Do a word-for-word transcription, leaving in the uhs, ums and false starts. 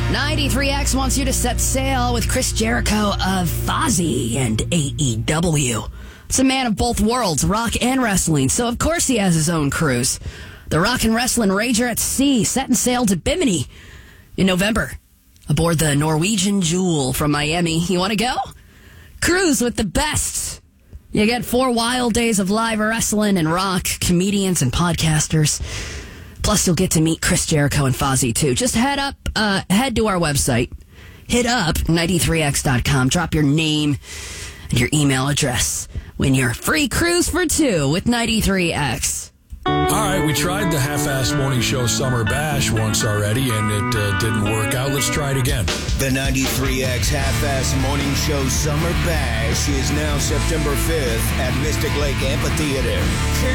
ninety-three X wants you to set sail with Chris Jericho of Fozzy and A E W. It's a man of both worlds, rock and wrestling, so of course he has his own cruise. The Rock and Wrestling Rager at Sea, setting sail to Bimini in November, aboard the Norwegian Jewel from Miami. You want to go? Cruise with the best. You get four wild days of live wrestling and rock, comedians and podcasters. Plus, you'll get to meet Chris Jericho and Fozzy, too. Just head up, uh, head to our website, hit up ninety-three X dot com, drop your name and your email address. Win your free cruise for two with ninety-three X. All right, we tried the half-ass morning show Summer Bash once already, and it uh, didn't work out. Let's try it again. The ninety-three X half-ass morning show Summer Bash is now September fifth at Mystic Lake Amphitheater.